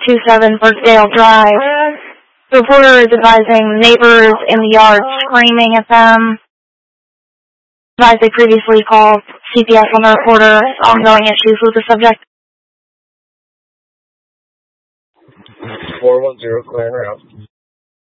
27 Birkdale Drive. The reporter is advising neighbors in the yard screaming at them. Advised they previously called CPS on the reporter. Ongoing issues with the subject. 410, clearing her out.